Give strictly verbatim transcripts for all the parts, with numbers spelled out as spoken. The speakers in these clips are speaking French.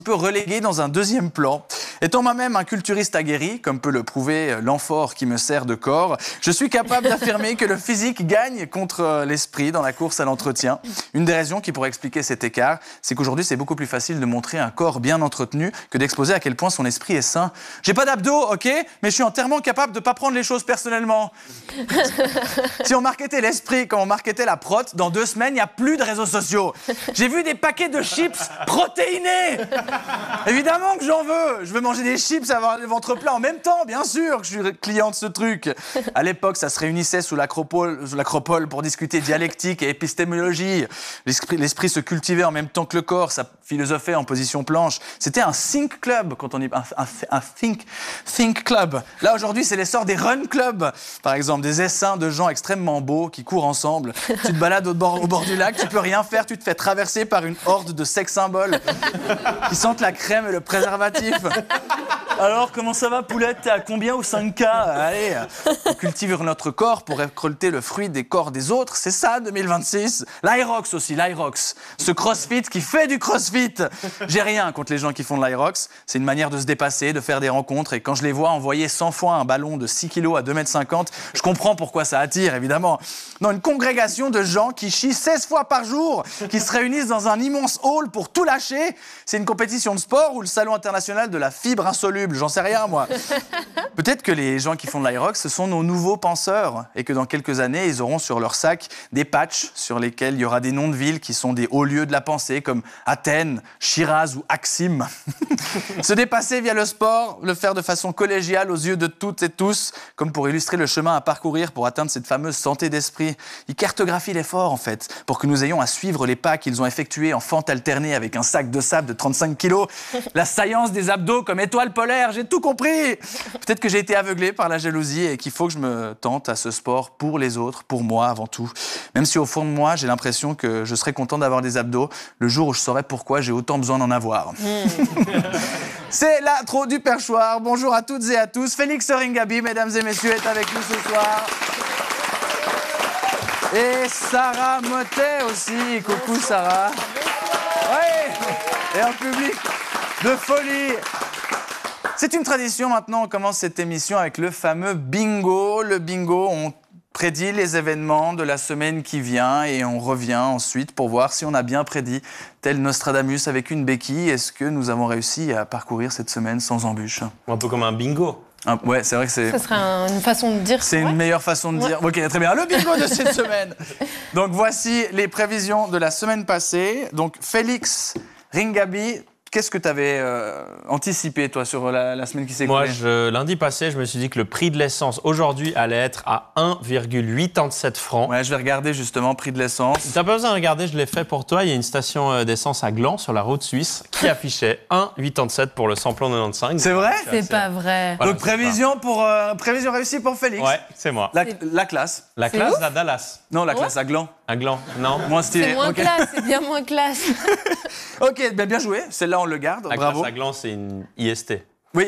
peu relégué dans un deuxième plan. Étant moi-même un culturiste aguerri, comme peut le prouver l'amphore qui me sert de corps, je suis capable d'affirmer que le physique gagne contre l'esprit dans la course à l'entretien. Une des raisons qui pourrait expliquer cet écart, c'est qu'aujourd'hui c'est beaucoup plus facile de montrer un corps bien entretenu que d'exposer à quel point son esprit est sain. J'ai pas d'abdos, ok, mais je suis entièrement capable de pas prendre les choses personnellement. Si on marketait l'esprit comme on marketait la prot, dans deux semaines, il n'y a plus de réseaux sociaux. J'ai vu des paquets de chips protéinés. Évidemment que j'en veux. Je veux manger des chips, avoir le ventre plein en même temps, bien sûr que je suis client de ce truc. À l'époque, ça se réunissait sous l'acropole, sous l'acropole pour discuter dialectique et épistémologie. L'esprit, l'esprit se cultivait en même temps que le corps, ça philosophait en position planche. C'était un think club, quand on y... Un, un, un think, think club. Là, aujourd'hui, c'est l'essor des run clubs. Par exemple, des essaims de gens extrêmement beaux qui courent ensemble. Tu te balades au bord, au bord du lac, tu peux rien faire, tu te fais traverser par une horde de sex symboles qui sentent la crème et le préservatif. Alors, comment ça va, poulette? T'es à combien au cinq K? Allez, on cultive notre corps pour récolter le fruit des corps des autres. C'est ça, deux mille vingt-six. L'Irox aussi, l'Irox. Ce crossfit qui fait du crossfit. J'ai rien contre les gens qui font de l'Irox. C'est une manière de se dépasser, de faire des rencontres. Et quand je les vois envoyer cent fois un ballon de six kilos à deux mètres cinquante, je comprends pourquoi ça attire, évidemment. Dans une congrégation de gens qui chient seize fois par jour, qui se réunissent dans un immense hall pour tout lâcher. C'est une compétition de sport ou le salon international de la fibre insoluble? J'en sais rien, moi. Peut-être que les gens qui font de l'Irox, ce sont nos nouveaux penseurs et que dans quelques années, ils auront sur leur sac des patchs sur lesquels il y aura des noms de villes qui sont des hauts lieux de la pensée, comme Athènes, Shiraz ou Axim. Se dépasser via le sport, le faire de façon collégiale aux yeux de toutes et tous, comme pour illustrer le chemin à parcourir pour atteindre cette fameuse santé d'esprit. Ils cartographient l'effort, en fait, pour que nous ayons à suivre les pas qu'ils ont effectués en fente alternée avec un sac de sable de trente-cinq kilos. La saillance des abdos comme étoile polaire, j'ai tout compris. Peut-être que j'ai été aveuglé par la jalousie et qu'il faut que je me tente à ce sport pour les autres, pour moi avant tout. Même si au fond de moi, j'ai l'impression que je serais content d'avoir des abdos le jour où je saurais pourquoi j'ai autant besoin d'en avoir. Mmh. C'est l'intro du perchoir. Bonjour à toutes et à tous. Félix Ringaby, mesdames et messieurs, est avec nous ce soir. Et Sarah Mottet aussi. Coucou Sarah. Oui. Et un public de folie. C'est une tradition maintenant, on commence cette émission avec le fameux bingo. Le bingo, on prédit les événements de la semaine qui vient et on revient ensuite pour voir si on a bien prédit, tel Nostradamus avec une béquille. Est-ce que nous avons réussi à parcourir cette semaine sans embûches? Un peu comme un bingo. Ah, ouais, c'est vrai que c'est... Ça serait un, une façon de dire... C'est ouais. une meilleure façon de ouais. dire. Ok, très bien. Le bingo de cette semaine. Donc voici les prévisions de la semaine passée. Donc Félix Ringaby... Qu'est-ce que tu avais euh, anticipé, toi, sur la, la semaine qui s'est écoulée? Moi, je, lundi passé, je me suis dit que le prix de l'essence, aujourd'hui, allait être à un virgule quatre-vingt-dix-sept francs. Ouais, je vais regarder, justement, prix de l'essence. T'as pas besoin de regarder, je l'ai fait pour toi. Il y a une station d'essence à Gland, sur la route suisse, qui affichait un virgule quatre-vingt-dix-sept pour le samplon quatre-vingt-quinze. C'est vrai? C'est pas vrai. Voilà, donc, prévision, pour, euh, prévision réussie pour Félix. Ouais, c'est moi. La, la classe. La C'est classe ouf. à Dallas. Non, la Oh. classe à Gland. À Gland, non. Moins stylé. C'est moins okay. classe, c'est bien moins classe. Ok, ben bien joué. Celle-là, on le garde. La Bravo. classe à Gland, c'est une I S T. Oui.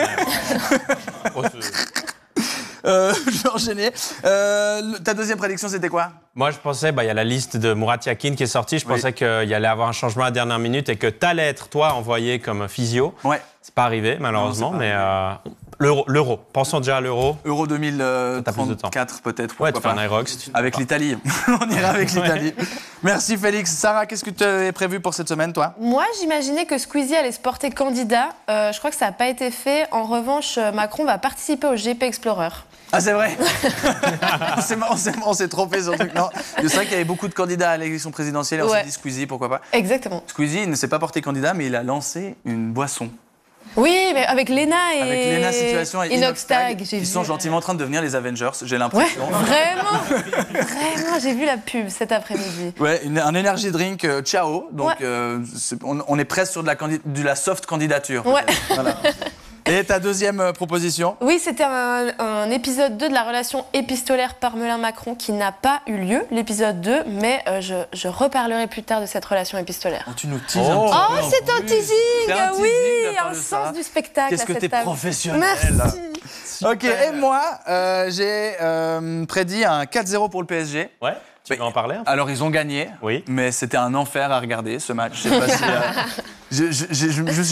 Oh, c'est... euh, je vais enchaîner. Euh, ta deuxième prédiction, c'était quoi? Moi, je pensais, bah, il y a la liste de Murat Yakin qui est sortie. Je oui. pensais qu'il y allait avoir un changement à la dernière minute et que t'allais être, toi, envoyé comme physio. Ouais. C'est pas arrivé, malheureusement, non, pas mais arrivé. euh, l'euro, l'euro. Pensons déjà à l'euro. Euro deux mille trente-quatre, plus de peut-être. Ouais, tu fais un Irox. Tu avec l'Italie. On ira avec l'Italie. Ouais. Merci, Félix. Sarah, qu'est-ce que tu as prévu pour cette semaine, toi? Moi, j'imaginais que Squeezie allait se porter candidat. Euh, je crois que ça n'a pas été fait. En revanche, Macron va participer au G P Explorer. Ah, c'est vrai. on, s'est, on, s'est, on s'est trompé sur le truc. Non, c'est vrai qu'il y avait beaucoup de candidats à l'élection présidentielle et on ouais. s'est dit Squeezie, pourquoi pas. Exactement. Squeezie ne s'est pas porté candidat, mais il a lancé une boisson. Oui, mais avec Lena et avec Lena Situation et Inoxtag, Inoxtag, qui sont gentiment en train de devenir les Avengers, j'ai l'impression. Ouais, vraiment, vraiment, j'ai vu la pub cet après-midi. Ouais, une, un energy drink euh, ciao, donc ouais. euh, c'est, on, on est presque sur de la, candid- de la soft candidature. Ouais. Voilà. Et ta deuxième euh, proposition? Oui, c'était un, un épisode deux de la relation épistolaire Parmelin-Macron qui n'a pas eu lieu, l'épisode deux, mais euh, je, je reparlerai plus tard de cette relation épistolaire. Oh, tu nous teases oh. un petit Oh, peu. c'est un teasing, c'est un teasing oui, un un sens du spectacle. Qu'est-ce que à t'es cette professionnel. Merci. Ok, et moi, euh, j'ai euh, prédit un quatre zéro pour le P S G. Ouais. Tu veux en parler un peu ? Alors, ils ont gagné, Oui. mais c'était un enfer à regarder, ce match. Je sais pas si, euh, je, je, je, je, je